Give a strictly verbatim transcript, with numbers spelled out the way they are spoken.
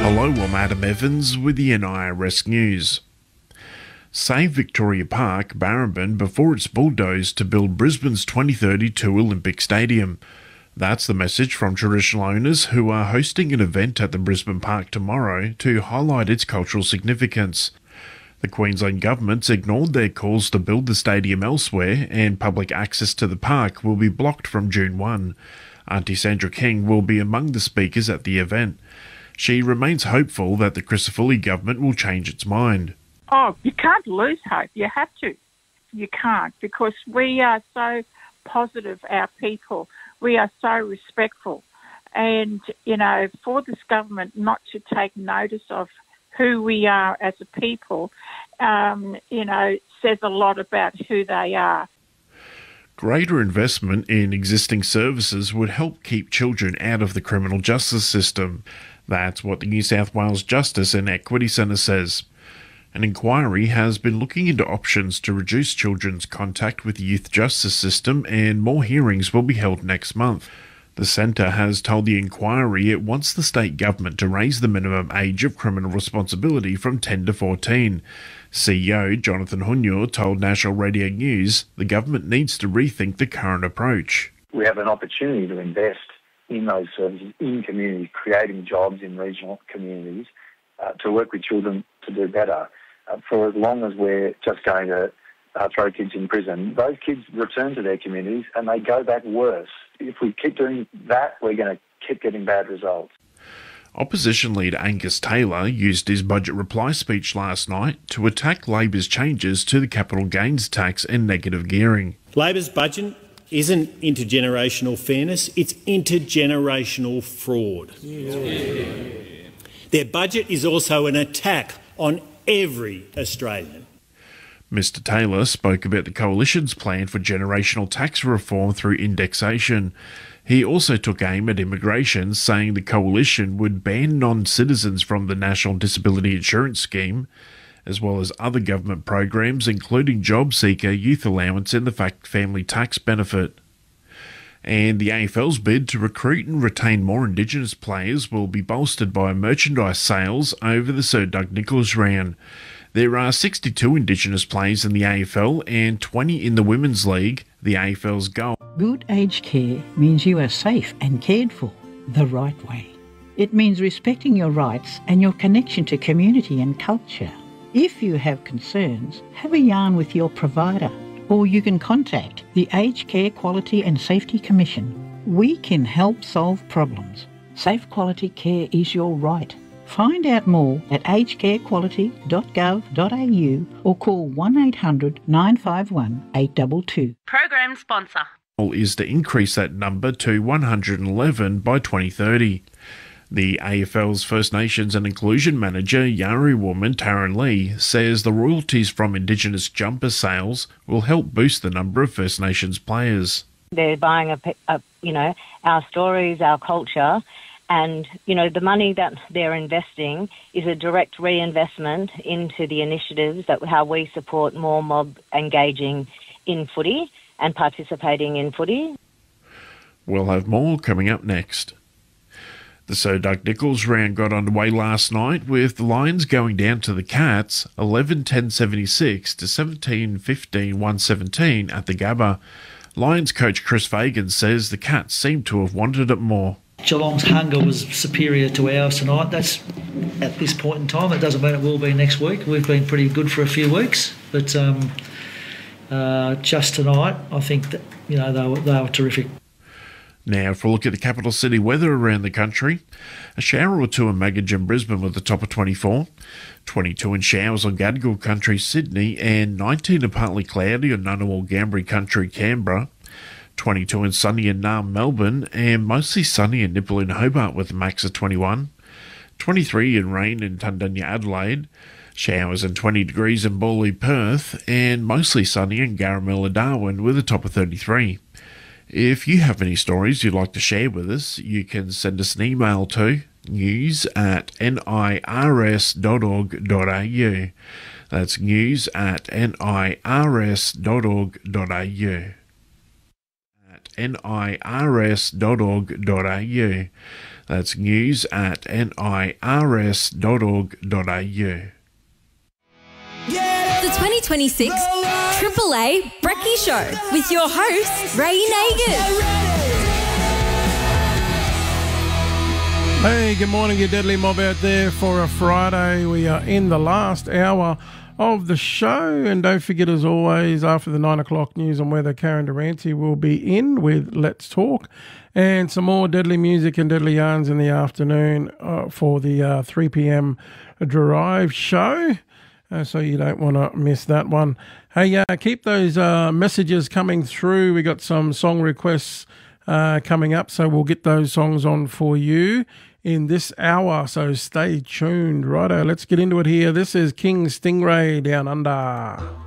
Hello, I'm Adam Evans with the N I R S News. Save Victoria Park, Barrambin, before it's bulldozed to build Brisbane's twenty thirty-two Olympic Stadium. That's the message from traditional owners who are hosting an event at the Brisbane Park tomorrow to highlight its cultural significance. The Queensland Government's ignored their calls to build the stadium elsewhere, and public access to the park will be blocked from June first. Auntie Sandra King will be among the speakers at the event. She remains hopeful that the Crisafulli government will change its mind. Oh, you can't lose hope. You have to. You can't, because we are so positive, our people. We are so respectful. And, you know, for this government not to take notice of who we are as a people, um, you know, says a lot about who they are. Greater investment in existing services would help keep children out of the criminal justice system. That's what the New South Wales Justice and Equity Centre says. An inquiry has been looking into options to reduce children's contact with the youth justice system, and more hearings will be held next month. The centre has told the inquiry it wants the state government to raise the minimum age of criminal responsibility from ten to fourteen. C E O Jonathan Hunyur told National Radio News the government needs to rethink the current approach. We have an opportunity to invest in those services, in communities, creating jobs in regional communities, uh, to work with children to do better. Uh, for as long as we're just going to uh, throw kids in prison, those kids return to their communities and they go back worse. If we keep doing that, we're going to keep getting bad results. Opposition leader Angus Taylor used his budget reply speech last night to attack Labor's changes to the capital gains tax and negative gearing. Labor's budget isn't intergenerational fairness, it's intergenerational fraud. Yeah. Their budget is also an attack on every Australian. Mister Taylor spoke about the Coalition's plan for generational tax reform through indexation. He also took aim at immigration, saying the Coalition would ban non-citizens from the National Disability Insurance Scheme, as well as other government programs including JobSeeker, Youth Allowance and the Family Tax Benefit. And the A F L's bid to recruit and retain more Indigenous players will be bolstered by merchandise sales over the Sir Doug Nicholls round. There are sixty-two Indigenous players in the A F L and twenty in the Women's League, the A F L's goal. Good aged care means you are safe and cared for the right way. It means respecting your rights and your connection to community and culture. If you have concerns, have a yarn with your provider, or you can contact the Aged Care Quality and Safety Commission. We can help solve problems. Safe quality care is your right. Find out more at aged care quality dot gov dot a u or call one eight hundred nine five one eight two two. Program sponsor is to increase that number to one hundred eleven by twenty thirty. The A F L's First Nations and Inclusion Manager, Yari woman Taryn Lee, says the royalties from Indigenous jumper sales will help boost the number of First Nations players. They're buying, a, a, you know, our stories, our culture, and, you know, the money that they're investing is a direct reinvestment into the initiatives that how we support more mob engaging in footy and participating in footy. We'll have more coming up next. The Sir Doug Nicholls round got underway last night with the Lions going down to the Cats eleven ten seventy-six to seventeen fifteen one seventeen at the Gabba. Lions coach Chris Fagan says the Cats seem to have wanted it more. Geelong's hunger was superior to ours tonight. That's at this point in time. It doesn't mean it will be next week. We've been pretty good for a few weeks, but um, uh, just tonight, I think that you know they were, they were terrific. Now for a look at the capital city weather around the country. A shower or two in Magog and Brisbane with a top of twenty-four. twenty-two in showers on Gadigal country, Sydney, and nineteen in partly cloudy on Ngunnawal Gambri country, Canberra. twenty-two in sunny in Naarm, Melbourne, and mostly sunny in Nipple in Hobart with a max of twenty-one. twenty-three in rain in Tundunya, Adelaide. Showers and twenty degrees in Bawley, Perth, and mostly sunny in Garamilla, Darwin with a top of thirty-three. If you have any stories you'd like to share with us, you can send us an email to news at nirs dot org dot a u. That's news at nirs dot org dot a u. At nirs dot org dot a u. That's news at nirs dot org dot a u. The twenty twenty-six Triple A Brekkie Show with your host, Ray Nagin. Hey, good morning, you deadly mob out there for a Friday. We are in the last hour of the show, and don't forget, as always, after the nine o'clock news on weather, Karen Durante will be in with Let's Talk, and some more deadly music and deadly yarns in the afternoon uh, for the uh, three p.m. Drive show. Uh, so you don't want to miss that one. Hey, uh, keep those uh, messages coming through. We got some song requests uh, coming up, so we'll get those songs on for you in this hour. So stay tuned. Righto, let's get into it here. This is King Stingray Down Under.